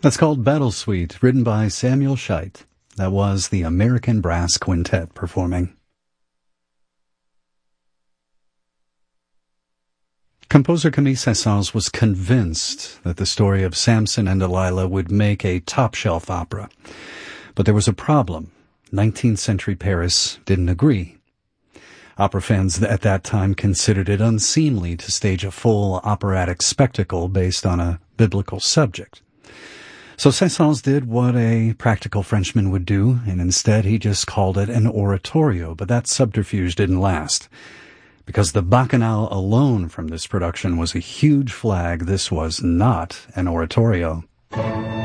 That's called Battle Suite, written by Samuel Scheidt. That was the American Brass Quintet performing. Composer Camille Saint-Saëns was convinced that the story of Samson and Delilah would make a top-shelf opera. But there was a problem. 19th century Paris didn't agree. Opera fans at that time considered it unseemly to stage a full operatic spectacle based on a biblical subject. So Saint-Saëns did what a practical Frenchman would do, and instead he just called it an oratorio, but that subterfuge didn't last. Because the Bacchanal alone from this production was a huge flag, this was not an oratorio.